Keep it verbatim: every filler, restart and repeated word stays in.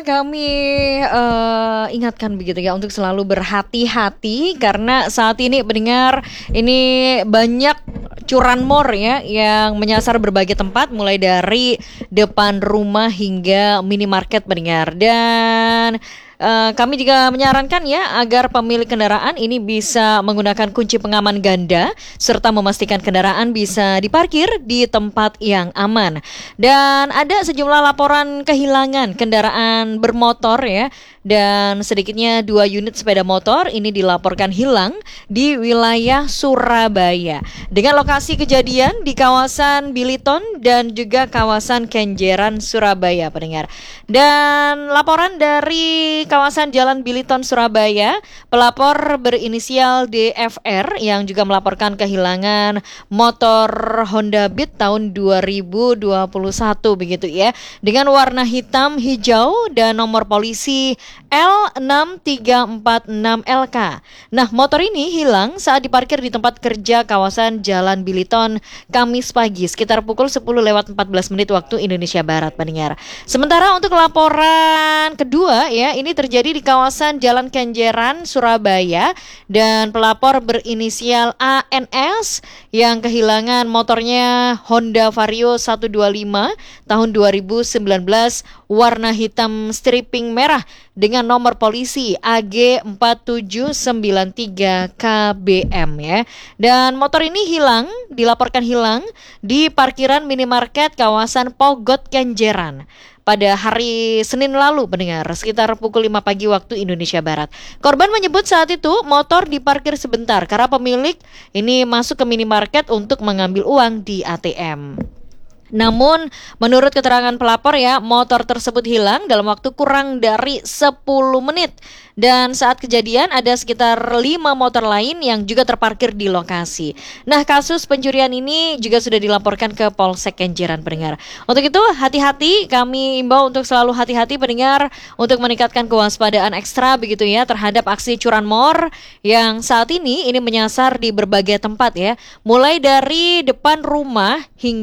kami eh, ingatkan begitu ya untuk selalu berhati-hati karena saat ini pendengar ini banyak curanmor ya yang menyasar berbagai tempat mulai dari depan rumah hingga minimarket pendengar. Dan eh, kami juga menyarankan ya agar pemilik kendaraan ini bisa menggunakan kunci pengaman ganda serta memastikan kendaraan bisa diparkir di tempat yang aman. Dan ada sejumlah laporan kehilangan kendaraan bermotor ya, dan sedikitnya dua unit sepeda motor ini dilaporkan hilang di wilayah Surabaya dengan lokasi kejadian di kawasan Biliton dan juga kawasan Kenjeran Surabaya pendengar. Dan laporan dari kawasan Jalan Biliton Surabaya, pelapor berinisial D F R yang juga melaporkan kehilangan motor Honda Beat tahun dua ribu dua puluh satu begitu ya, dengan warna hitam hijau dan nomor polisi L enam tiga empat enam L K. Nah, motor ini hilang saat diparkir di tempat kerja kawasan Jalan Biliton Kamis pagi sekitar pukul sepuluh lewat empat belas menit waktu Indonesia Barat pendengar. Sementara untuk laporan kedua ya, ini terjadi di kawasan Jalan Kenjeran Surabaya dan pelapor berinisial A N S yang kehilangan motornya Honda Vario seratus dua puluh lima tahun dua ribu sembilan belas warna hitam striping merah dengan nomor polisi A G empat tujuh sembilan tiga K B M ya. Dan motor ini hilang, dilaporkan hilang di parkiran minimarket kawasan Pogot Kenjeran pada hari Senin lalu pendengar sekitar pukul lima pagi waktu Indonesia Barat. Korban menyebut saat itu motor diparkir sebentar karena pemilik ini masuk ke minimarket untuk mengambil uang di A T M. Namun menurut keterangan pelapor ya, motor tersebut hilang dalam waktu kurang dari sepuluh menit. Dan saat kejadian ada sekitar lima motor lain yang juga terparkir di lokasi. Nah, kasus pencurian ini juga sudah dilaporkan ke Polsek Kenjeran pendengar. Untuk itu hati-hati, kami imbau untuk selalu hati-hati pendengar untuk meningkatkan kewaspadaan ekstra begitu ya terhadap aksi curanmor yang saat ini ini menyasar di berbagai tempat ya. Mulai dari depan rumah hingga